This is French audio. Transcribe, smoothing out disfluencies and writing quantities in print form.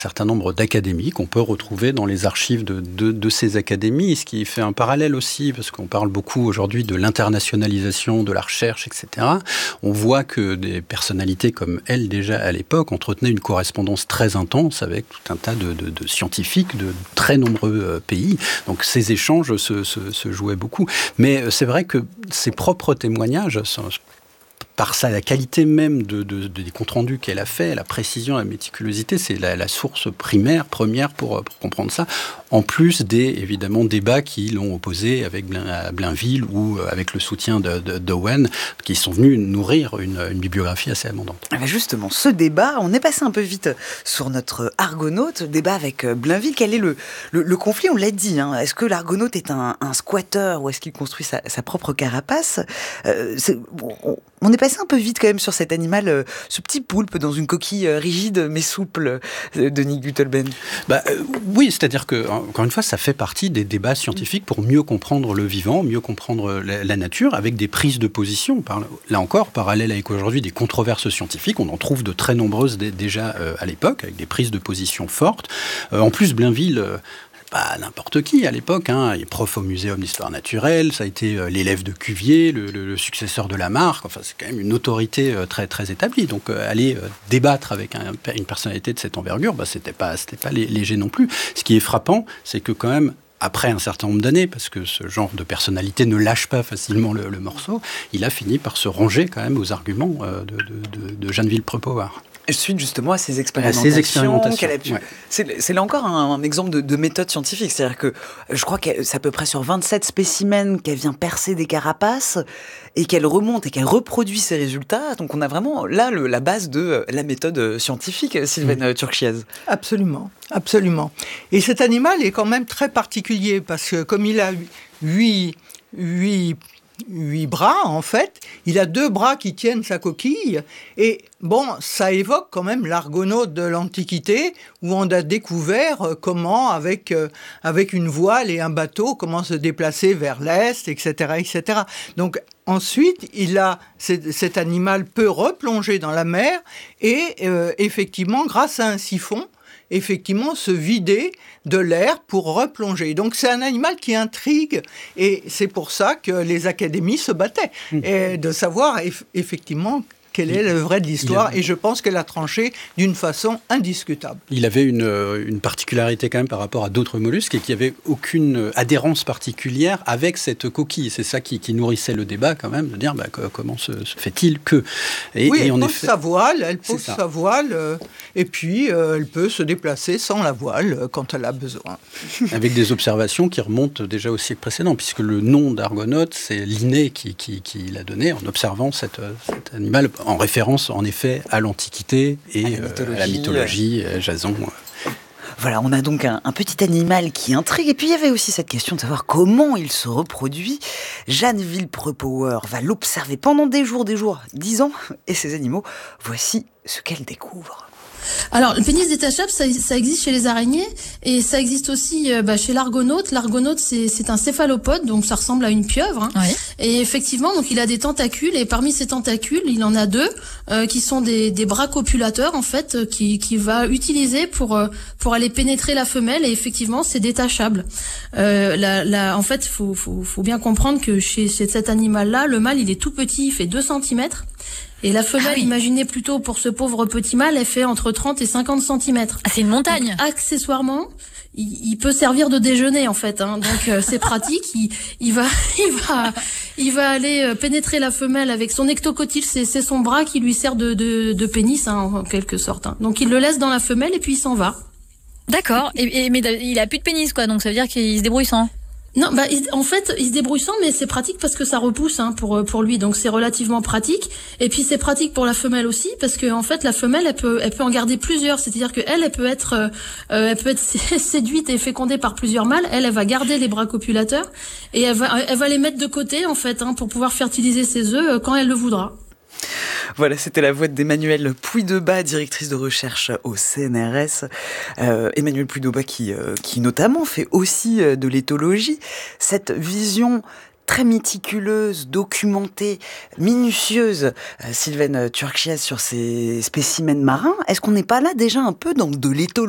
certain nombre d'académies qu'on peut retrouver dans les archives de ces académies, ce qui fait un parallèle aussi, parce qu'on parle beaucoup aujourd'hui de l'internationalisation de la recherche, etc. On voit que des personnalités comme elle, déjà à l'époque, entretenaient une correspondance très intense avec tout un tas de scientifiques de très nombreux pays. Donc ces échanges se jouaient beaucoup. Mais c'est vrai que ses propres témoignages sont, par la qualité même des comptes rendus qu'elle a fait, la précision, la méticulosité, c'est la source première pour comprendre ça. En plus évidemment, débats qui l'ont opposé avec Blainville ou avec le soutien d'Owen, qui sont venus nourrir une bibliographie assez abondante. Justement, ce débat, on est passé un peu vite sur notre Argonaute, débat avec Blainville. Quel est le conflit? On l'a dit, hein. Est-ce que l'Argonaute est un squatter ou est-ce qu'il construit sa propre carapace? On est passé un peu vite quand même sur cet animal, ce petit poulpe dans une coquille rigide mais souple, Denis Guttelben. Oui, c'est-à-dire que, encore une fois, ça fait partie des débats scientifiques pour mieux comprendre le vivant, mieux comprendre la nature, avec des prises de position. Là encore, parallèle avec aujourd'hui des controverses scientifiques, on en trouve de très nombreuses déjà à l'époque, avec des prises de position fortes. En plus, Blainville... pas n'importe qui à l'époque, hein. Il est prof au Muséum d'Histoire Naturelle, ça a été l'élève de Cuvier, le successeur de Lamarck, enfin c'est quand même une autorité très, très établie. Donc aller débattre avec une personnalité de cette envergure, c'était pas léger non plus. Ce qui est frappant, c'est que quand même, après un certain nombre d'années, parce que ce genre de personnalité ne lâche pas facilement le morceau, il a fini par se ranger quand même aux arguments de Jeanne Villepreux-Power. Suite justement à ces expérimentations qu'elle a pu... Ouais. C'est là encore un exemple de méthode scientifique. C'est-à-dire que je crois que c'est à peu près sur 27 spécimens qu'elle vient percer des carapaces et qu'elle remonte et qu'elle reproduit ses résultats. Donc on a vraiment là la base de la méthode scientifique, Sylvaine Turchiaz. Absolument, absolument. Et cet animal est quand même très particulier parce que comme il a huit bras, en fait. Il a 2 bras qui tiennent sa coquille. Et bon, ça évoque quand même l'Argonaute de l'Antiquité, où on a découvert comment, avec une voile et un bateau, comment se déplacer vers l'Est, etc., etc. Donc, ensuite, cet animal peut replonger dans la mer et, effectivement, grâce à un siphon, se vider de l'air pour replonger. Donc c'est un animal qui intrigue et c'est pour ça que les académies se battaient et de savoir effectivement quelle est le vrai de l'histoire, et je pense qu'elle a tranché d'une façon indiscutable. Il avait une particularité quand même par rapport à d'autres mollusques, et qu'il n'y avait aucune adhérence particulière avec cette coquille. C'est ça qui nourrissait le débat quand même, de dire comment se fait-il que... elle pose sa voile, et puis elle peut se déplacer sans la voile quand elle a besoin. Avec des observations qui remontent déjà au siècle précédent, puisque le nom d'Argonaute, c'est Linné qui l'a donné en observant cet animal, en référence en effet à l'Antiquité et à la mythologie, Jason. Voilà, on a donc un petit animal qui intrigue. Et puis il y avait aussi cette question de savoir comment il se reproduit. Jeanne Villepreux-Power va l'observer pendant des jours, 10 ans. Et ces animaux, voici ce qu'elle découvre. Alors, le pénis détachable, ça existe chez les araignées et ça existe aussi chez l'argonaute. L'argonaute, c'est un céphalopode, donc ça ressemble à une pieuvre. Hein. Oui. Et effectivement, donc il a des tentacules et parmi ces tentacules, il en a 2 qui sont des bras copulateurs en fait, qui va utiliser pour aller pénétrer la femelle, et effectivement, c'est détachable. En fait, faut bien comprendre que chez cet animal-là, le mâle, il est tout petit, il fait 2 cm. Et la femelle, imaginez plutôt pour ce pauvre petit mâle, elle fait entre 30 et 50 cm. Ah, c'est une montagne. Donc, accessoirement, il peut servir de déjeuner en fait. Hein. Donc c'est pratique. Il va aller pénétrer la femelle avec son ectocotyle. C'est son bras qui lui sert de pénis en quelque sorte. Hein. Donc il le laisse dans la femelle et puis il s'en va. D'accord. Mais il a plus de pénis quoi. Donc ça veut dire qu'il se débrouille sans. Non, en fait, il se débrouille sans, mais c'est pratique parce que ça repousse pour lui, donc c'est relativement pratique. Et puis c'est pratique pour la femelle aussi parce que en fait la femelle elle peut en garder plusieurs, c'est-à-dire que elle peut être séduite et fécondée par plusieurs mâles. Elle va garder les bras copulateurs et elle va les mettre de côté en fait pour pouvoir fertiliser ses œufs quand elle le voudra. Voilà, c'était la voix d'Emmanuelle Puydebas, directrice de recherche au CNRS. Emmanuelle Puydebas qui notamment fait aussi de l'éthologie. Cette vision très méticuleuse, documentée, minutieuse, Sylvaine Turchiaz, sur ces spécimens marins. Est-ce qu'on n'est pas là déjà un peu dans de l'éthologie ?